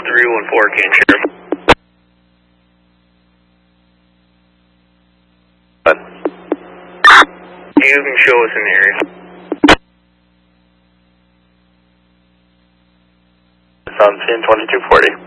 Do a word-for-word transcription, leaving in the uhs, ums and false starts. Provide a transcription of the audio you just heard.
three one four, Can Sheriff. You can show us in the area. It's on scene twenty-two forty.